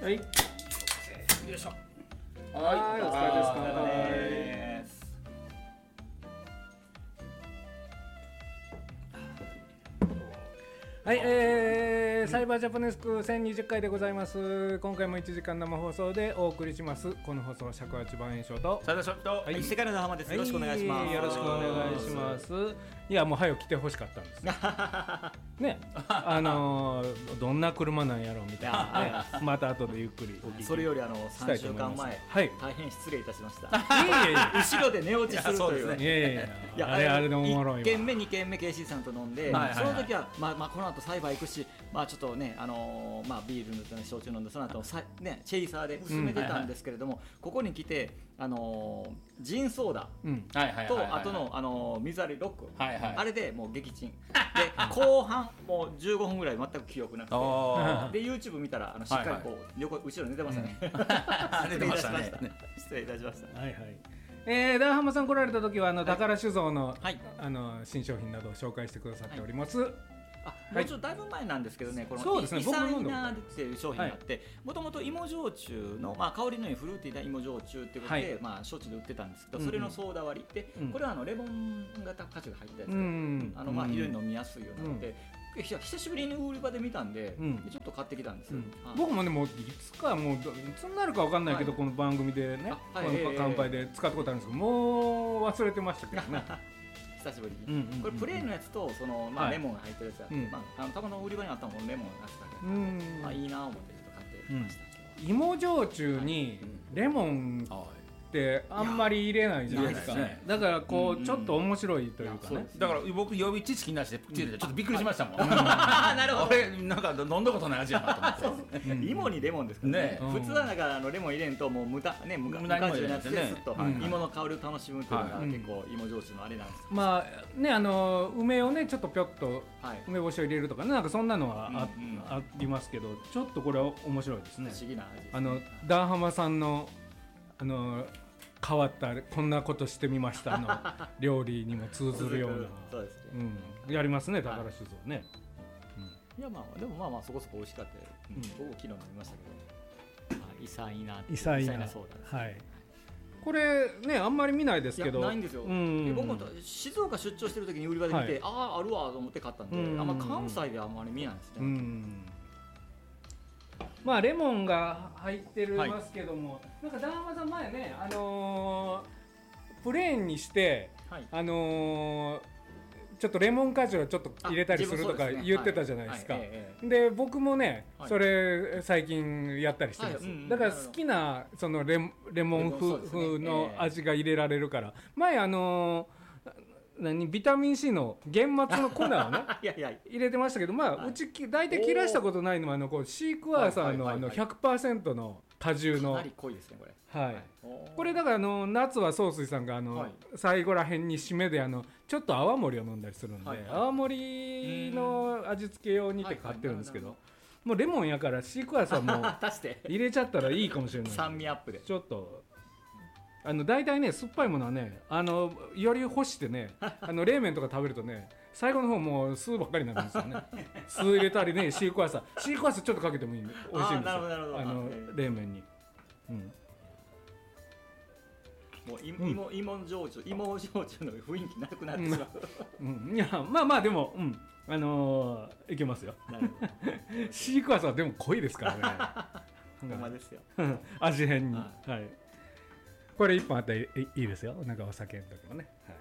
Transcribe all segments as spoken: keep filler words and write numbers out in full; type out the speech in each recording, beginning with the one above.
はい。よいしょ。はい、お疲れです。はい、えー、サイバージャパネスクせんにじゅっかいでございます。今回もいちじかん生放送でお送りします。この放送は尺八番炎症と佐田翔と、 はい、 世界の浜です。よろしくお願いします。 はい、よろしくお願いします。いや、もう早く来てほしかったんですね。あのー、どんな車なんやろうみたいなね。また後でゆっくりお聞きそれよりあのさんしゅうかんまえ、 はい、 大変失礼いたしました。 いやいやいや後ろで寝落ちするという。 いやいやいや、あれあれでおもろいわ。 いっけんめにけんめ ケーシー さんと飲んで、はいはいはい、その時はまあまあこの後サイバー行くし、まあちょっとね、あのー、まあビールの焼酎飲んでその後さねチェイサーで進めてたんですけれども、うんはいはい、ここに来てあのー、ジンソーダとあとのあのー、水割りロック、はいはい、あれでもう撃沈で後半もうじゅうごふんぐらい全く記憶なくてで YouTube 見たらあのしっかりこう、はいはい、横後ろ寝てましたね。 寝てましたね。 失礼いたしました。 はいはい。えー、ダーハマさん来られた時はあの、はい、宝酒造の、はい、あの新商品などを紹介してくださっております。はい、 あもうちょっとだいぶ前なんですけどね、このそうですね、 イサイナーっていう商品があってもともと芋焼酎の、まあ、香りのいいフルーティーな芋焼酎っていうことで、はい、まあ、焼酎で売ってたんですけど、うんうん、それのソーダ割りで、うん、これはあのレモン型果汁が入ったやつで、うんうん、あのまあ、非常に飲みやすいようなので、うん、久しぶりに売り場で見たんで、うん、ちょっと買ってきたんですよ、うん、 僕もねもういつかもういつになるか分かんないけど、はい、この番組でね、はい、この乾杯で使ったことあるんですけど、もう忘れてましたけどね。 久しぶりに、うんうんうん、これプレーンのやつとその、まあ、レモンが入ってるやつがあって、はい、まあ、あのたまの売り場にあったもんレモンのやつだけ、うん、まあ、いいなと思ってちょっと買ってきました、 うん、芋焼酎にレモンってあんまり入れないじゃないですか、ね、だからこう、うん、ちょっと面白いというかね、 だから僕予備知識なしでプチ入れてちょっとびっくりしましたもん、うん、 なるほど、 俺なんか飲んだことない味やなと思ってうん、芋にレモンですからね、うん、普通はなんかあのレモン入れんともう無駄ね無駄になってすっと芋の香りを楽しむというのが結構芋焼酎のあれなんですけど、 まあね、あの梅をねちょっとぴょっと梅干しを入れるとかね、なんかそんなのは あ,、うんうん、ありますけど、ちょっとこれは面白いですね。 不思議な味ですね。 あのダーハマさんのあの変わったこんなことしてみましたの料理にも通ずるようなそうですね、 うん、やりますね、宝酒造ね、はい、 うん、いやまあでもまあまあそこそこ美味しかった、うん、僕昨日飲みましたけど、まあ、イサイナイサイナソーダです、はい、これねあんまり見ないですけど、 ないんですよ、うん、僕も静岡出張してる時に売り場で見て、はい、あああるわと思って買ったんで、うん、あんま関西ではあんまり見ないですね、うん、 まあレモンが入ってるますけども、はい、なんかダーハマさん前ね、あのー、プレーンにして、はい、あのー、ちょっとレモン果汁をちょっと入れたりするとか言ってたじゃないですか。で僕もね、はい、それ最近やったりしてます、はい、だから好きなその レ, レモン風の味が入れられるから、前あのー何ビタミン C の玄末の粉をねいやいや入れてましたけど、まあ、はい、うち大体切らしたことないのはあのこうシークワーサーのあの ひゃくパーセント の果汁の、 かなり濃いですねこれ、 はい、これだからあの夏は総帥さんがあの、はい、最後らへんに締めであのちょっと泡盛を飲んだりするんで、はいはい、泡盛の味付け用にって買ってるんですけど、はいはい、もうレモンやからシークワーサーも入れちゃったらいいかもしれない酸味アップでちょっとあの大体ね酸っぱいものはねあのより干してねあの冷麺とか食べるとね最後の方もう酢ばっかりになるんですよね酢入れたりねシークワーサーシークワーサーちょっとかけてもいいんで美味しいんですよ、あの冷麺に、うん、 もう芋、芋焼酎芋焼酎の雰囲気なくなってしまう、 うんうん、いやまあまあでも、うん、あのー、いけますよシークワーサーでも濃いですからねほんまですよ味変に、はい、はい、これいっぽんあったらいいですよ、なんかお酒の時もね、はい、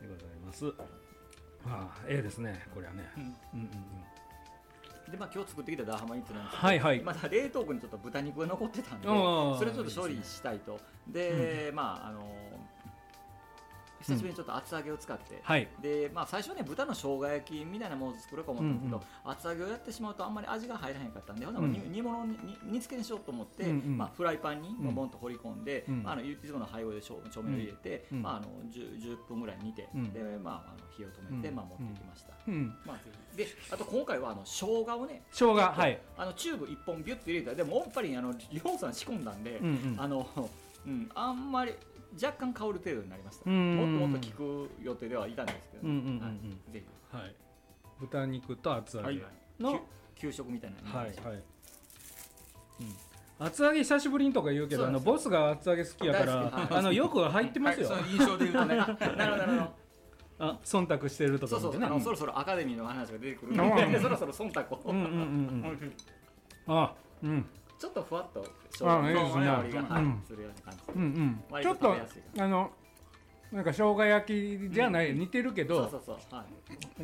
でございます。ああ、ええですね、これはね、うん、うんうんうん。でまあ今日作ってきたダーハマニッツなんですけど、 はいはい、 まだ冷凍庫にちょっと豚肉が残ってたんで、それをちょっと処理したいと、で、うん、まああの久しぶりにちょっと厚揚げを使って、うん、でまあ、最初はね豚の生姜焼きみたいなものを作ろうと思ったんですけど、うんうん、厚揚げをやってしまうとあんまり味が入らへんかったんで、うん、煮物に煮付けにしようと思って、うんうん、まあ、フライパンにボンと放り込んで、うん、まあ、あのいつもの配合で調味料入れて、うん、まあ、あの 10, じゅっぷんぐらい煮て、うん、でまあ、あの火を止めて、うん、まあ、持ってきました、うん、まあ、であと今回はあの生姜をね生姜、はい、 あのチューブいっぽんビュッと入れたら、でもやっぱりあのリホンさん仕込んだんで、うんうん、あのうん、あんまり若干香る程度になりました。もっともっと効く予定ではいたんですけど、ね、うんうんうんうん、はい、ぜひ、はい、 豚肉と厚揚げの、はい、 給食みたいな、 はいはい、 厚揚げ久しぶりにとか言うけど、あのボスが厚揚げ好きやから、はい、あのよく入ってますよ、 はい、その印象で言うとねなるほどなるほどあ忖度してるとか、ね、 そうそう、あのそろそろアカデミーの話が出てくるのでそろそろ忖度をうんうんうんうんあうんちょっとふわっと生姜の香りがするような感じ、うんうん割と食べやすい、 あのなんか生姜焼きじゃない、うん、似てるけど、 そうそうそう、はい、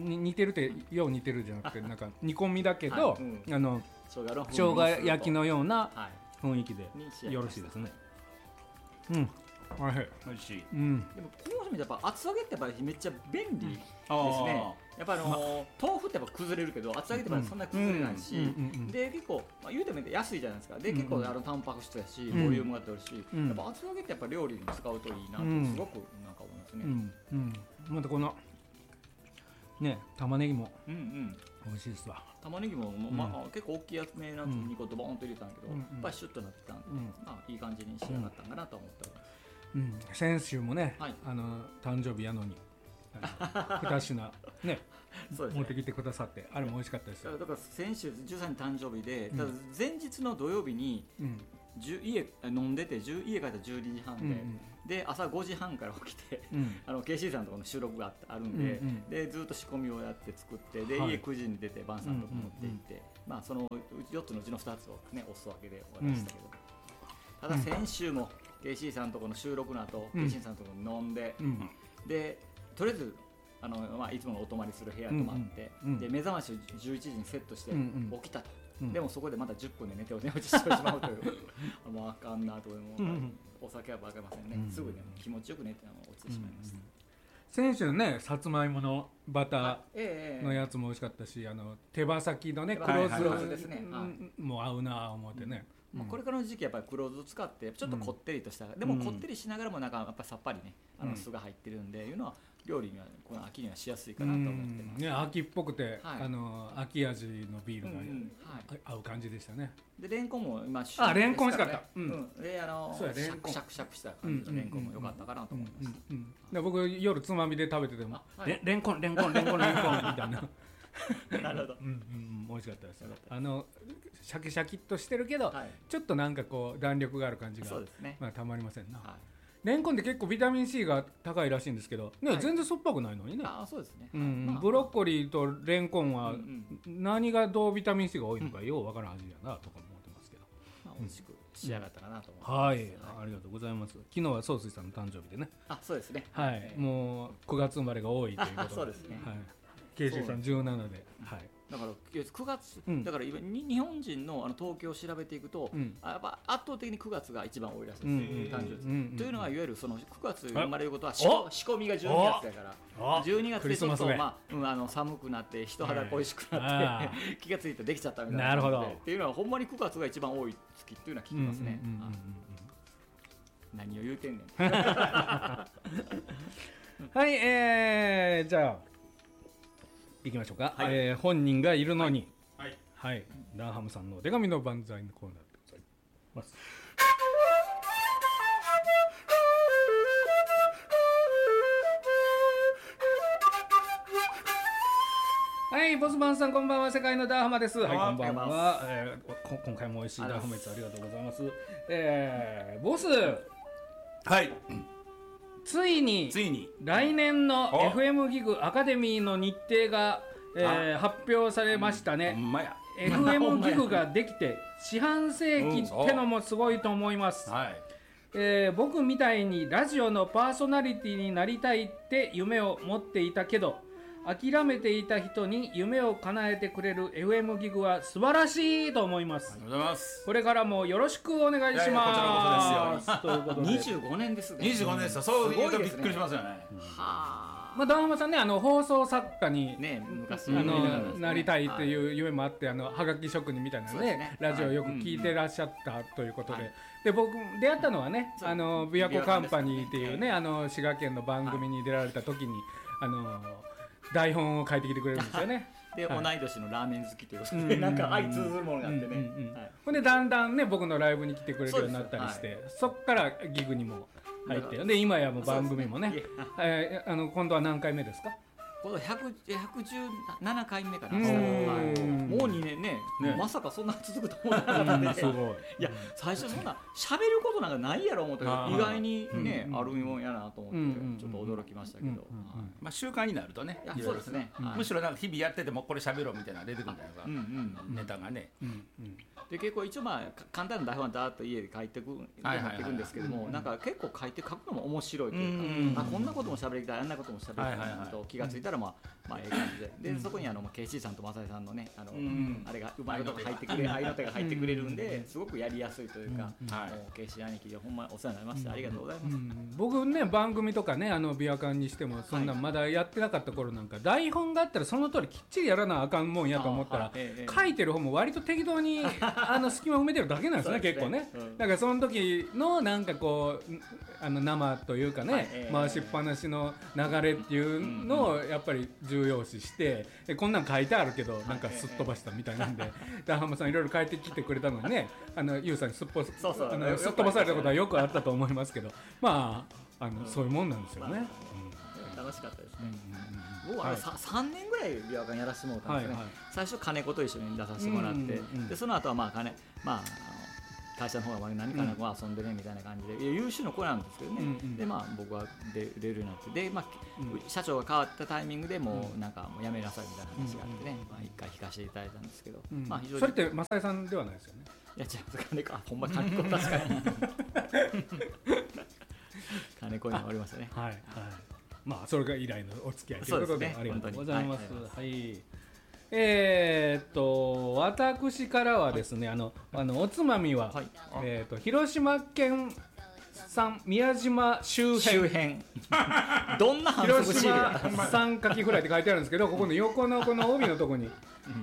似てるってよう似てるじゃなくてなんか煮込みだけど、はいうん、あの生姜焼きのような雰囲気でよろしいですね。うん、おいしい。 おいしい。 うん。 でもこの人やっぱ厚揚げってやっぱりめっちゃ便利ですね。やっぱあの豆腐ってやっぱ崩れるけど厚揚げってそんな崩れないし、で結構まあ言うても安いじゃないですか。で結構あのタンパク質やしボリュームがあってるし、やっぱ厚揚げってやっぱ料理に使うといいなってすごくなんか思いますね。 うんうん。またこのね玉ねぎも美味しいですわ。 玉ねぎも、まあ、結構大きいやつめなんてにこドボンと入れたんだけど、やっぱりシュッとなってたんで、まあいい感じに仕上がったんかなと思ってます。 うん、先週もね、はい、あの誕生日やのにに品ねそうですね持ってきてくださってあれも美味しかったですよ。 だから先週じゅうさんにち誕生日で、うん、ただ前日の土曜日に、うん、家飲んでて家帰ったらじゅうにじはんで、うんうん、で朝ごじはんから起きて、うん、あの ケーシー さんとこの収録があるんで、うんうん、でずっと仕込みをやって作ってで、はい、家くじに出て晩さんとこ持って行って、うんうんうん、まあそのよっつのうちのふたつをねおすわけで終わりましたけど、うん、ただ先週も、うんケーシー さんとこの収録の後、うん、ケーシー さんとこ飲んで、うん、でとりあえずあの、まあ、いつものお泊まりする部屋泊まって、うんうん、で目覚ましをじゅういちじにセットして起きたと、うんうん、でもそこでまたじゅっぷんで寝てお寝落ちしてしまうというもうあかんなと思う、うん、お酒はバカませんね、うん、すぐね気持ちよく寝て落ちてしまいました、うんうん、 先週ねさつまいものバターのやつも美味しかったし、あの手羽先のね黒酢ですね、もう合うな思ってね、 まあ、これからの時期やっぱり黒酢使ってちょっとこってりとした、うん、でもこってりしながらもなんかやっぱさっぱりねあの酢が入ってるんで、うん、いうのは料理にはこの秋にはしやすいかなと思ってます、 ね、秋っぽくて、はい、あの秋味のビールが、うんうんはい、合う感じでしたね。 でレンコンも今あレンコン美味しかった、 うん、であのシャクシャクシャクした感じのレンコンも良かったかなと思います。 で僕夜つまみで食べてても、はい、レ, レンコンレンコンレンコンレンコンみたいななるほど、 うんうん、美味しかったです。あのシャキシャキっとしてるけど、はい、ちょっとなんかこう弾力がある感じが、そうですね、まあ、たまりませんな、はい、レンコンって結構ビタミン C が高いらしいんですけど、ねはい、全然酸っぱくないのにね。 あそうですね、 うんまあ、ブロッコリーとレンコンは何がどうビタミン C が多いのかようわからん味だなとか思ってますけど、 まあ、美味しく仕上がったかなと思います、うんはい、はい、ありがとうございます。昨日は総帥さんの誕生日でね。 あそうですね、 はい、もうくがつ生まれが多いということでそうですね、 はい、ケーシー さんじゅうななで、はい、 だからくがつ、うん、だから日本人 の, あの統計を調べていくと、うん、やっぱ圧倒的にくがつが一番多いらしいです、うん、誕生日、うん、というのはいわゆるそのくがつ生まれることは仕込みがじゅうにがつだからじゅうにがつでちょっと、まあうん、あの寒くなって人肌恋しくなって、気がついてできちゃったみたいななるほどっていうのはほんまにくがつが一番多い月っていうのは聞きますね。何を言うてんねんはい、えー、じゃあいきましょうか、はいえー、本人がいるのに、はいはい、ダーハムさんのお手紙の万歳のコーナーでございます。はい、ボスマンさんこんばんは、世界のダーハマです。はい、こんばんは、えー、今回も美味しいダーハマですありがとうございます。えー、ボスはいついについに来年の エフエム ギグアカデミーの日程が、えー、発表されましたね、 うん、まやエフエム ギグができて四半世紀ってのもすごいと思います、うんはいえー、僕みたいにラジオのパーソナリティになりたいって夢を持っていたけど諦めていた人に夢を叶えてくれる エフエム ギグは素晴らしいと思います。 ありがとうございます。 これからもよろしくお願いします。 いやいやこちらこそですよ。にじゅうごねんですね。 にじゅうごねんですよ。そう言うとびっくりしますよね。はあ。まあダーハマさんね、あの放送作家に、 ね、昔あのなりたいっていう夢もあって、あのハガキ職人みたいなね、ねラジオよく聞いてらっしゃったということで、はい、で僕出会ったのはね、あの琵琶湖カンパニーっていうね、あの滋賀県の番組に出られた時に、あの台本を書いてきてくれるんですよね。 で、はい、同い年のラーメン好きということで、なんか相通ずるものがあってね。 ほんでだんだんね僕のライブに来てくれるようになったりして、そ, はい、そっからギグにも入って、で今やもう番組もね、えー、あの今度は何回目ですか？ このひゃくじゅうななかいめかな、はい、もうにねんね、ね、まさかそんな続くと思ってなかったんで、すごいいや最初そんな喋ることなんかないやろ思ったけど意外にね、うん、あるもんやなと思って、うん、ちょっと驚きましたけど、うんうんうんはいまあ、習慣になるとねそうですね、 うんはい、むしろなんか日々やっててもこれ喋ろうみたいなの出てくるんじゃないですか、うんうん、ネタがね、うんうん、 で結構一応まあ簡単な台本はだーっと家で書いていくんですけども、なんか結構書いて書くのも面白いというか、うんうん、あこんなことも喋りたいあんなことも喋りたいと気がついたらまあまあ、ええ感じで、で、うん、そこにあのケイシーさんとマサイさんのね、あの、うん、あれがうまいことが入ってくれ、合いの手が入ってくれるんで、すごくやりやすいというか、うんはい、もうケイシー兄貴でほんまお世話になりました、うん、ありがとうございます。うん、 僕ね番組とかねあのビアカンにしてもそんなまだやってなかった頃なんか、はい、台本があったらその通りきっちりやらなあかんもんやと思ったら、ええ、書いてる方も割と適当にあの隙間埋めてるだけなんですね結構ね。うん、だからその時のなんかこうあの生というかね、はいええ、回しっぱなしの流れっていうのをやっぱり重要視して。でこんなん書いてあるけどなんかすっ飛ばしたみたいなんでダハマさんいろいろ書いてきてくれたのにねあのユウさんにすっぽそうそうあのすっ飛ばされたことはよくあったと思いますけどまああの、うん、そういうもんなんですよね、 うん、楽しかったですね、うんうん、僕は、はい、さんねんぐらいビアカンやらせてもらったんですね、はいはい、最初金子と一緒に出させてもらって、うんうんうん、でその後はまあ金まあ会社の方が何かなく遊んでねみたいな感じで、うん、優秀な子なんですけどね、うんうん、でまあ僕は出れるようになってで、まあうん、社長が変わったタイミングでもうなんかもうやめなさいみたいな話があってね、うんまあ、一回引かせていただいたんですけど、 うんまあ、非常にそれって正江さんではないですよね。 いや違う金子あほんま金子確かに金子におりましたね。 はいはい、まあそれが以来のお付き合いということで、ね、ありがとうございます。はい、はいえー、っと私からはですねあのあのおつまみは、はいえー、っと広島県産宮島周辺周辺どんな反則シール広島産カキフライって書いてあるんですけどここの横のこの帯のところに、うん、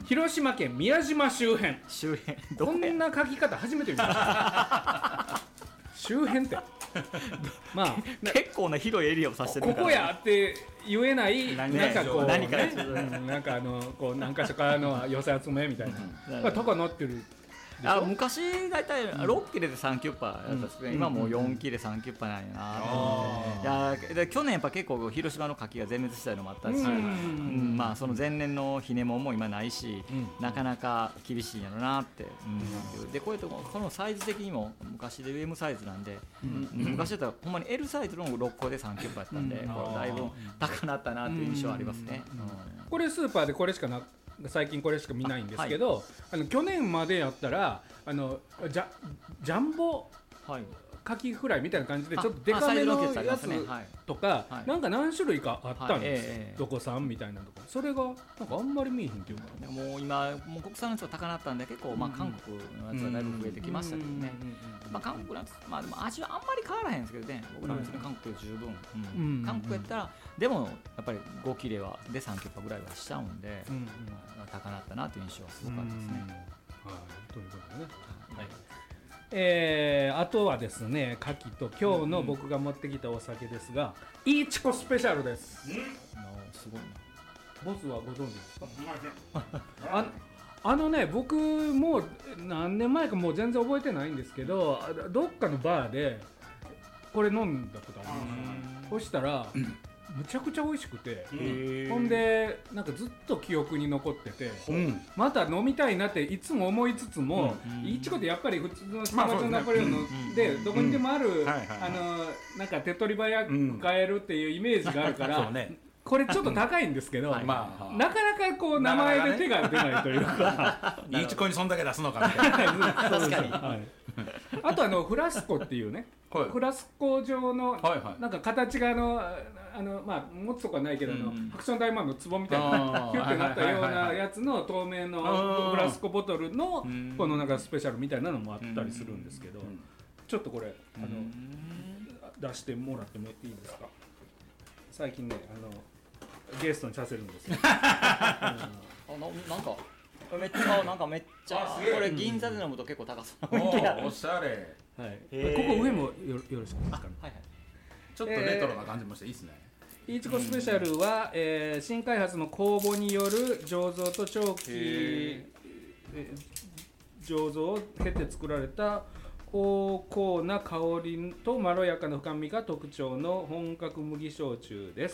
広島県宮島周辺周辺こんな書き方初めて見ました周辺ってまあ結構な広いエリアを指してるここやって言えないなんかこう何か、 ね、なんかあのこう何か所かの寄せ集めみたいな、まあ、とかなってるあ昔だいたいろっ切れでさんキュッパやったんですけど、うん、今もうよん切れさんキュッパなんやなと思って、うん、いやで去年やっぱ結構広島の牡蠣が全滅したのもあったし、うんうんまあ、その前年のひねもんも今ないし、うん、なかなか厳しいんやろなって、うん、でこういうとここのサイズ的にも昔で エム サイズなんで、うん、昔だったらほんまに エル サイズのろっこでさんキュッパやったんで、うん、これだいぶ高なったなっていう印象はありますね、うんうん、 これスーパーでこれしかな最近これしか見ないんですけど、はい、あの去年までやったらあのジャ、ジャンボカキフライみたいな感じでちょっとデカめのやつとかなんか何種類かあったんですよ、はいえー、どこ産みたいなとかそれがなんかあんまり見えへんっていうかもう今もう国産のやつが高なったんで結構まあ韓国のやつがだいぶ増えてきましたけどね、まあ、韓国のやつ、まあ、でも味はあんまり変わらへんですけどね僕ら別に韓国で十分、うんうん、韓国やったらでもやっぱりご切れはでさんキュッパぐらいはしちゃうんで、うんうん、高なったなという印象はすごかったですね、 はい、ということでね、はいえー、あとはですね牡蠣と今日の僕が持ってきたお酒ですが、うん、イーチコスペシャルです、うん、 すごいなボスはご存知ですかあ, あのね僕もう何年前かもう全然覚えてないんですけどどっかのバーでこれ飲んだことありますそしたら、うんむちゃくちゃ美味しくてほんでなんかずっと記憶に残ってて、うん、また飲みたいなっていつも思いつつも、うん、イチコってやっぱり普通の下町のナポレオンの、まあ、でどこにでもある、うん、あのなんか手っ取り早く買えるっていうイメージがあるから、うんね、これちょっと高いんですけど、うんまあ、なかなかこう名前で手が出ないというかイチコにそんだけ出すのかみたいな確かに、はいあとあのフラスコっていうね、はい、フラスコ状の、はいはい、なんか形があのあのまあ持つとかないけど、うん、ハクション大魔王の壺みたいなキュッてなったようなやつの透明のフラスコボトルのこのなんかスペシャルみたいなのもあったりするんですけど、ちょっとこれあの出してもらってもいいですか。最近ねあのゲストにさせるんですよ。 あななんかめっちゃなんかめっちゃこれ銀座で飲むと結構高そうなおしゃれ、 はい、ここ上も よ, よろしいですかね、はいはい、 ちょっとレトロな感じもしていいですね。 イチコスペシャルは、えー、新開発の酵母による醸造と長期、えー、醸造を経て作られた濃厚な香りとまろやかな深みが特徴の本格麦焼酎です。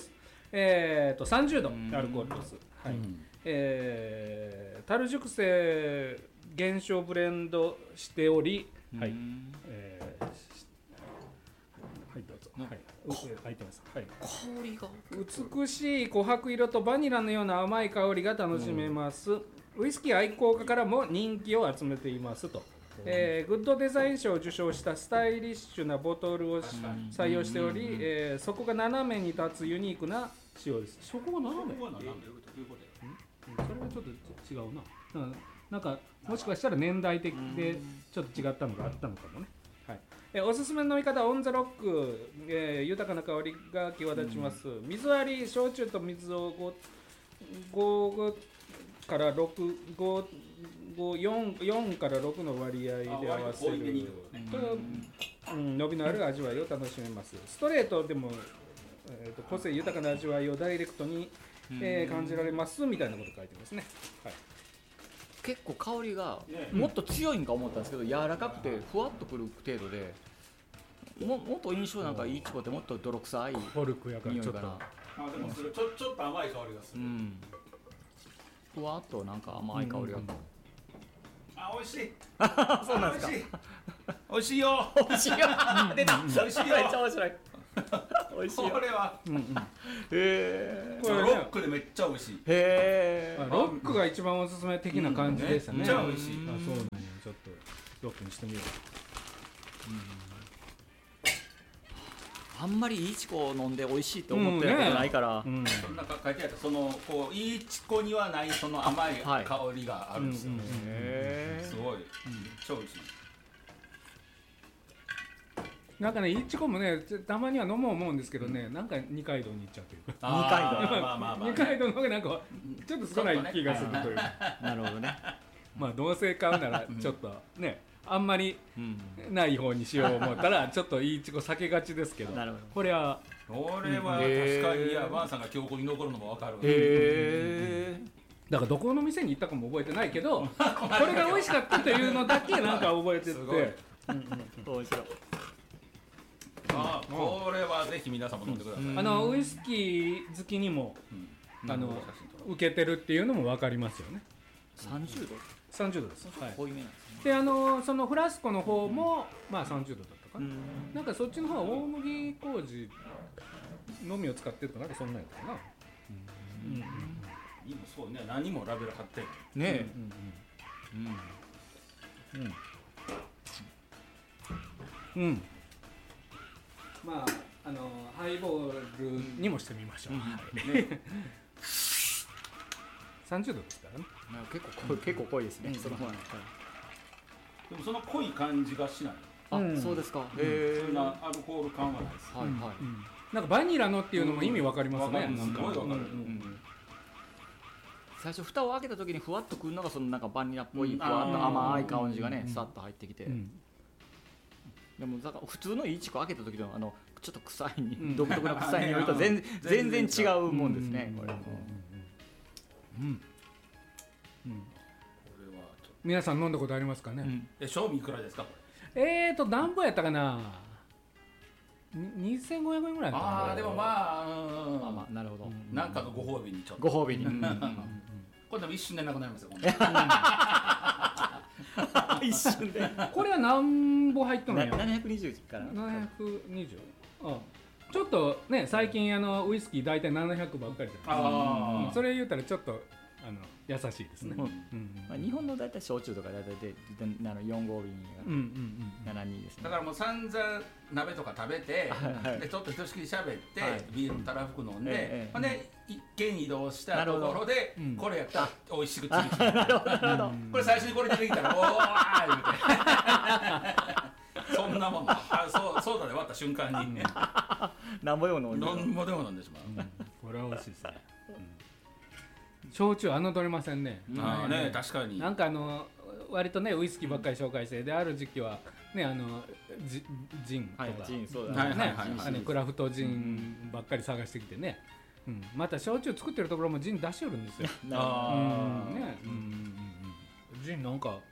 えー、とさんじゅうどアルコール度数、はい、えー、樽熟成原酒ブレンドしており、はい、えー、はいどうぞ、はい、開いてます、はい、 香りが美しい琥珀色とバニラのような甘い香りが楽しめます、うん、ウイスキー愛好家からも人気を集めていますと、えー、グッドデザイン賞を受賞したスタイリッシュなボトルを採用しており、えー、底が斜めに立つユニークな仕様です。底が斜め？それはちょっと違うな。なんかもしかしたら年代的でちょっと違ったのがあったのかもね。はい、えー、おすすめの飲み方オンザロック、えー、豊かな香りが際立ちます。水割り焼酎と水をごからろく、ご、ご、よん、よんからろくの割合で合わせると、うん、伸びのある味わいを楽しめます。ストレートでも、えー、と個性豊かな味わいをダイレクトに、えー、感じられますみたいなこと書いてますね。はい、 結構香りがもっと強いんか思ったんですけど、柔らかくてふわっとくる程度で、も, もっと印象なんかいいちごってもっと泥臭いコルクやからちょっと、あでもそれちょちょっと甘い香りがする。うん、 ふわっとなんか甘い香りが、うんうん、 あ、美味しいそうなんですか。 美味しいよ美味しいよ出た、美味しいよ、めっちゃ面白い美味しいよこれは、うんうん、へえこれロックでめっちゃ美味しい。へえロックが一番おすすめ的な感じでしたね。 めっちゃ美味しい。 あ、そうなんや。ちょっとロックにしてみよう。 うん、あんまりいいチコ飲んで美味しいと思ってることないから、 うんね、うん、なんか書いてあったそのこういいチコにはないその甘い香りがあるんですよ。へえすごい、うん、超美味しい。 なんかね、いちこもね、たまには飲もう思うんですけどね、なんか二階堂に行っちゃうというか。 二階堂、 まあまあまあ、二階堂の方がなんかちょっと少ない気がするというか。 なるほどね。 まあどうせ買うならちょっとね、あんまりない方にしよう思ったらちょっといちこ避けがちですけど。なるほど。これはこれは確かにいやバンさんが記憶に残るのもわかる。へえ。だからどこの店に行ったかも覚えてないけど、これが美味しかったというのだけなんか覚えてて。すごい。 面白い。 あこれはぜひ皆さんも飲んでください。 あのウイスキー好きにも、うん、あの受けてるっていうのも分かりますよね。 さんじゅうど？ さんじゅうどです。 はい。濃いめなんですね。 であのそのフラスコの方も、うん、まあさんじゅうどだったかな。なんかそっちの方は大麦麹のみを使ってるとなんかそんなんやったかな。 うんうん、今そうね、何もラベル貼ってるねえ。うんうんうんうんうん。まあ、あのハイボールにもしてみましょう。うんね、さんじゅうどですからね。 結構濃い、結構濃いですね。その前、はい、 でもその濃い感じがしない。 あ、うん、そうですか。 へえ。そんなアルコール感はないです。 はいはい。 うん、なんかバニラのっていうのも意味わかりますね。 すごいわかる。 最初蓋を開けた時にふわっとくるのがそのなんかバニラっぽいふわっと甘い感じがね、さっと入ってきて。うんでもだから普通のいちこ開けた時のあのちょっと臭いに、うん、独特の臭い匂いと全然全然違うもんですね。これ。うん。うん。 皆さん飲んだことありますかね。うん、 え、賞味いくらですかこれ。えーと何本やったかな。にせんごひゃくえんぐらい。 ああでもまあ、 うん、まあまあなるほど。 なんかのご褒美にちょっと。 ご褒美に。 これでも一瞬でなくなりますよ。 一瞬でこれは何本入ったのよ。 ななひゃくにじゅうからななひゃくにじゅう。あちょっとね最近あのウイスキー大体ななひゃくばっかりじゃないですか。あそれ言ったらちょっとあの優しいですね。うんうんまあ、日本の大体焼酎とか大体であのよん号瓶がななにですね。 だからもう散々鍋とか食べて、はい、でちょっとひとしきり喋って、はい、ビールたらふく飲んで、ええ、で一軒移動したところで、うん、これやったら美味しくついてる。これ最初にこれ出てきたらおー言うてそんなもんあそうそうだね割った瞬間にねなんぼでも飲んでなんぼでも飲んでしまう、 うん、これは美味しいですね、うん、焼酎侮れませんね。 ああね確かになんかあの割とねウイスキーばっかり紹介してである時期はねあのジジンとか、はい、ジンそうだね、ねあのクラフトジンばっかり探してきてね、うん、また焼酎作ってるところもジン出しよるんですよ。ああね、うんうんうん、ジンなんか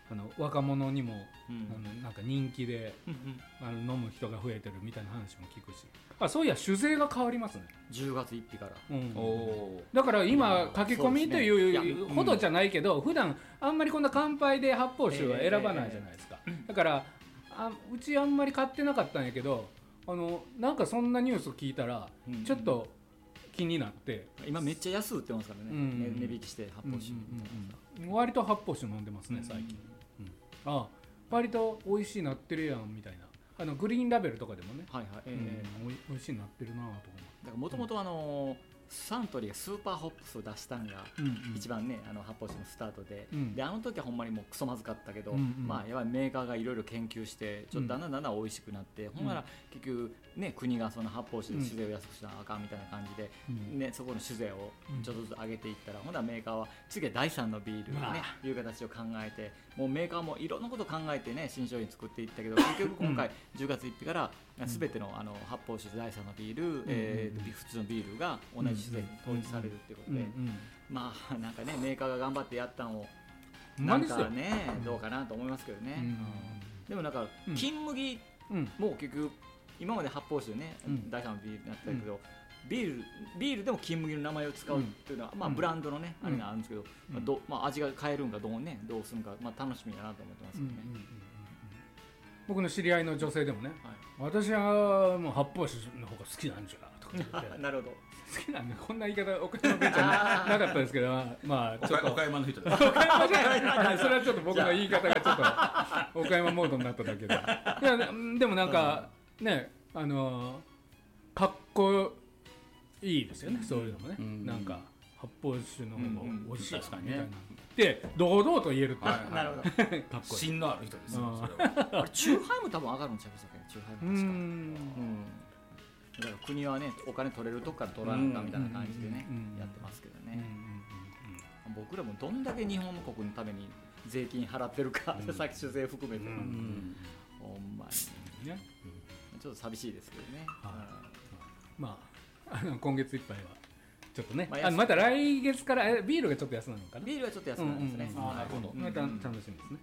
あの若者にも、うん、あのなんか人気で、うんうん、あの飲む人が増えてるみたいな話も聞くし、あそういや酒税が変わりますねじゅうがつついたちから、 うん、おだから今駆け込みというほどじゃないけど、うん、普段あんまりこんな乾杯で発泡酒は選ばないじゃないですか、えー、だからあうちあんまり買ってなかったんやけど、あのなんかそんなニュース聞いたら、うん、ちょっと気になって、 今めっちゃ安売ってますからね、うん、値引きして発泡酒、 うんうん、割と発泡酒飲んでますね最近、うんうん、あ割と美味しいなってるやんみたいな、あのグリーンラベルとかでもね、はいはい、えー、うん、美味しいなってるなと思う。 だからもともとあのーサントリーがスーパーホップスを出したんが一番ね、うんうん、あの発泡酒のスタートで、うん、であの時はほんまにもうクソまずかったけど、うんうん、まあやばいメーカーがいろいろ研究してちょっとだんだんだんだん美味しくなって、うん、ほんなら結局ね国がその発泡酒で酒税を安くしなあかんみたいな感じで、うんね、そこの酒税をちょっとずつ上げていったら、うん、ほんならメーカーは次はだいさんのビールをね、うん、いう形を考えて、もうメーカーもいろんなことを考えてね新商品作っていったけど、結局今回じゅうがつついたちから全てのあの発泡酒だいさんのビール、うんえー、普通のビールが同じ酒税に統一されるっていうことで、うんうん、まあなんかねメーカーが頑張ってやったのをなんかねどうかなと思いますけどね、うんうん、でもなんか金麦も結局今まで発泡酒でね、うん、だいさんのビールになってたけど、うん、ビールビールでも金麦の名前を使うっていうのは、うんまあ、ブランドのね、うん、あれがあるんですけど、うんまあどまあ、味が変えるんかどうねどうするんか、まあ、楽しみだなと思ってますけどね、うんうんうん、 僕の知り合いの女性でもね、はい、私はもう発泡酒の方が好きなんじゃとか言ってなるほど好きなんでこんな言い方岡山弁じゃ な, なかったですけどまあちょっと岡山の人です岡山じゃないそれはちょっと僕の言い方がちょっと岡山モードになっただけでいやでもなんかねあのかっこいいですよね、そういうのもね、うん、なんか発泡酒の方が美味しいですかみたいなで堂々と言えるって、はい、 なるほどかっこいい芯のある人ですよそれはあれチューハイも多分上がるんちゃいますかねチューハイも確かうん、うんだから国はねお金取れるとこから取らなかみたいな感じでね、うん、やってますけどね、うん、僕らもどんだけ日本の国のために税金払ってるか、うん、さっき酒税含めて、うん、ほんまに、ね、ちょっと寂しいですけどね、はい、まあ、あの今月いっぱいはちょっとね、まあ、あまた来月からビールがちょっと安なのかなビールはちょっと安くなるんですね、 うんうんうん、あなるほど、また楽しみですね、うんうん、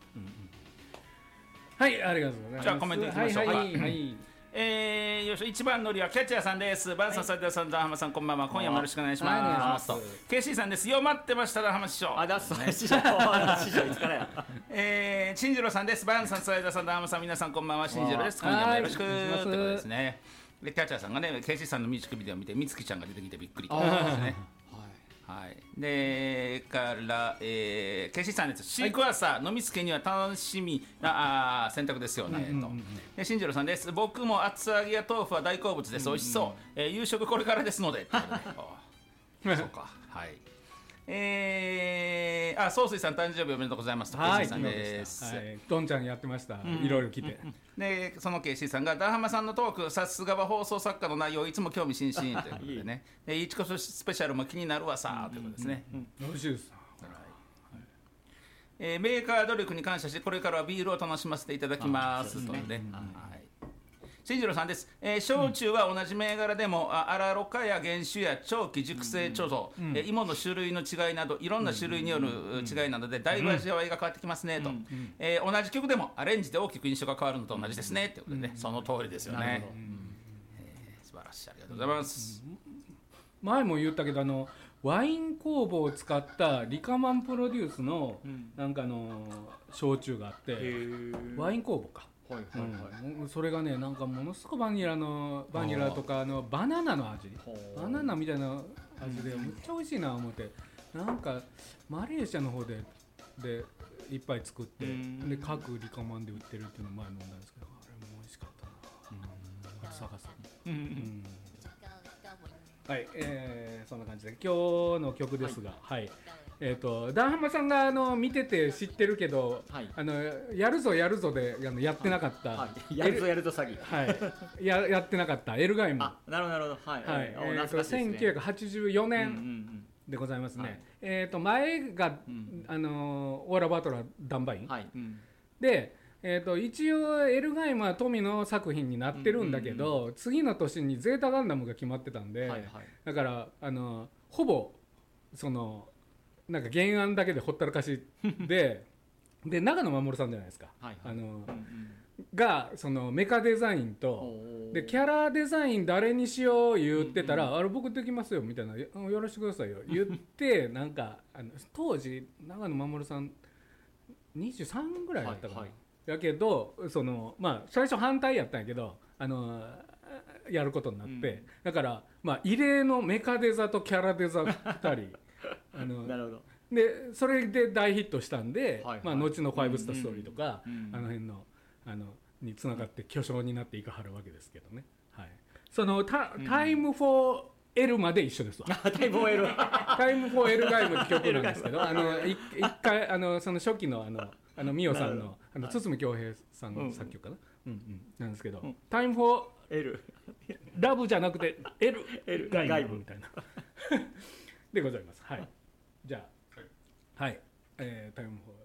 はいありがとうございます。 じゃあコメントいきましょうか、 はいはいはい、 えー、よいしょいちばん乗りはキャッチャーさんです。バンさん、斉藤さん、ダーハマさん、こんばんは。今夜もよろしくお願いします。ケーシー さんです。よ、待ってました、ダーハマ師匠。 あ、だっすね。師匠、師匠いつからや。 えー、新次郎さんです。バンさん、斉藤さん、ダーハマさん、皆さん、こんばんは。新次郎です。今夜もよろしく。ということですね。で、キャッチャーさんがね、ケーシー さんのミュージックビデオを見て、みつきちゃんが出てきてびっくりとですね。はい、でから、えー、ケシさんです。シークワーサー、飲みつけには楽しみなあ選択ですよね、うんうんうん、と新次郎さんです。僕も厚揚げや豆腐は大好物です、うんうん、美味しそう、えー、夕食これからですのでそうか、はい、えー、あ、総帥さん誕生日おめでとうございますと、 はい、 ケイシーさんです、 はい、どんちゃんやってました、うん、いろいろ来て、 でそのケイシーさんがダーハマさんのトーク、さすがは放送作家の内容いつも興味津々ということでねいちこそスペシャルも気になるわさ、うん、ということですね、 うんうん、よろしいです、 えー、メーカー努力に感謝してこれからはビールを楽しませていただきますというね、新次郎さんです、えー、焼酎は同じ銘柄でも、うん、あらろ過や原酒や長期熟成貯蔵、うんえー、芋の種類の違いなどいろんな種類による違いなので、うん、だいぶ味わいが変わってきますねと、うんえー、同じ曲でもアレンジで大きく印象が変わるのと同じですねということでね、うん、その通りですよね、うんえー、素晴らしい、ありがとうございます、うん、 前も言ったけどあのワイン酵母を使ったリカマンプロデュースの、うん、なんかの焼酎があってワイン酵母かはいはいはいうん、それがねなんかものすごいバニラのバニラとかのバナナの味バナナみたいな味でめっちゃ美味しいな思ってなんかマレーシアの方ででいっぱい作ってで各リカマンで売ってるっていうのを前飲んだんですけどあれも美味しかったなあれ探そう、うんうんはい、えー、そんな感じで今日の曲ですが、はい、はいえーと、ダンハマさんがあの見てて知ってるけど、はい、あのやるぞやるぞであのやってなかった、はいはい、やるぞやるぞ詐欺、 はい、や, やってなかったエルガイムあなるほどなるほど、はいはいえー、とせんきゅうひゃくはちじゅうよねんでございますね、うんうんうんえー、と前が、うん、あのオーラ・バトラー・ダンバイン、はいうん、で、えー、と一応エルガイムは富の作品になってるんだけど、うんうんうん、次の年にゼータガンダムが決まってたんで、はいはい、だからあのほぼそのなんか原案だけでほったらかしでで長野守さんじゃないですか、はいはい、あの、うんうん、がそのメカデザインとでキャラデザイン誰にしよう言ってたら、うんうん、あれ僕できますよみたいな、よろしてくださいよ言ってなんかあの当時長野守さんにじゅうさんぐらいだったかな、はいはい、やけどそのまあ最初反対やったんやけどあのやることになって、うん、だからまあ異例のメカデザとキャラデザふたりあのなるほどでそれで大ヒットしたんで、はいはい、まあ、後の「ファイブスターストーリー」とか、うんうん、あの辺のあのにつながって巨匠になっていかはるわけですけどね、はい、そのタ、うん、タイムフォー L まで一緒ですわタイムフォー L タイムフォー L ガイムって曲なんですけどあの一回あのその初期のあのあのミオさんのあの堤恭平さんの作曲かな、うんうん、なんですけど、うん、タイムフォー L ラブじゃなくて L, L ガイムみたいなでございます。はい、じゃあはい、えー、タイムフォー